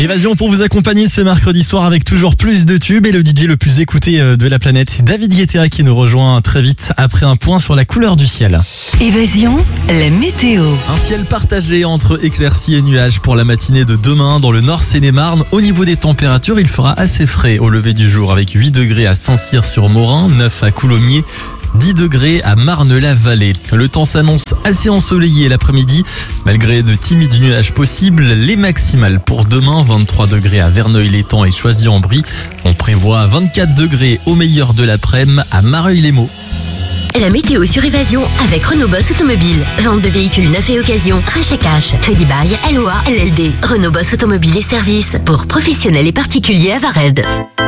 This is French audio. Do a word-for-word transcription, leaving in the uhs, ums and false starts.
Évasion pour vous accompagner ce mercredi soir avec toujours plus de tubes et le D J le plus écouté de la planète, David Guetta, qui nous rejoint très vite après un point sur la couleur du ciel. Évasion, la météo. Un ciel partagé entre éclaircies et nuages pour la matinée de demain dans le Nord Seine-et-Marne. Au niveau des températures, il fera assez frais au lever du jour avec huit degrés à Saint-Cyr-sur-Morin, neuf à Coulommiers, dix degrés à Marne-la-Vallée. Le temps s'annonce assez ensoleillé l'après-midi. Malgré de timides nuages possibles, les maximales pour demain, vingt-trois degrés à Verneuil-l'Étang et Choisy-en-Brie. On prévoit vingt-quatre degrés au meilleur de l'après-midi à Mareuil-les-Maux. La météo sur Évasion avec Renault Boss Automobile. Vente de véhicules neufs et occasion, rachat cash, crédit bail, L O A, L L D. Renault Boss Automobile et services pour professionnels et particuliers à Vared.